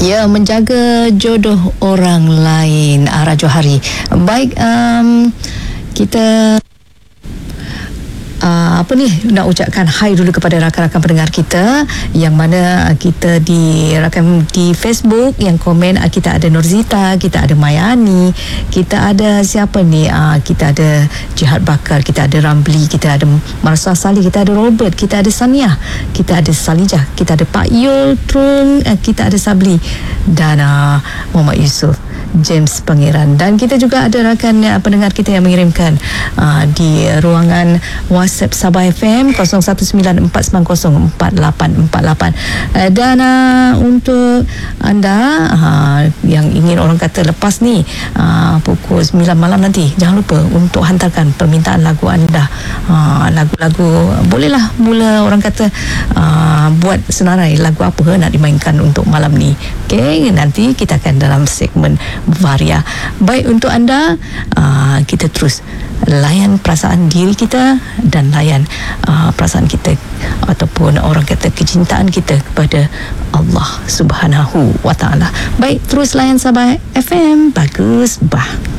Ya, menjaga jodoh orang lain, Ara Johari. Baik, kita nak ucapkan hai dulu kepada rakan-rakan pendengar kita yang mana kita di rakan di Facebook yang komen. Kita ada Nurzita, kita ada Mayani, kita ada siapa ni, kita ada Jihad Bakar, kita ada Ramli, kita ada Marsah Salih, kita ada Robert, kita ada Saniah, kita ada Salijah, kita ada Pak Yul Trung, kita ada Sabli dan Muhammad Yusof, James Pangeran, dan kita juga ada rakan pendengar kita yang mengirimkan di ruangan WhatsApp Sabah FM 0194904848. Dan untuk anda yang ingin orang kata lepas ni pukul 9 malam nanti, jangan lupa untuk hantarkan permintaan lagu anda. Lagu-lagu bolehlah mula orang kata buat senarai lagu apa nak dimainkan untuk malam ni. Okey, nanti kita akan dalam segmen Varia. Baik, untuk anda kita terus layan perasaan diri kita dan layan perasaan kita ataupun orang kata kecintaan kita kepada Allah Subhanahu wa Ta'ala. Baik, terus layan Sabah FM. Bagus, bah.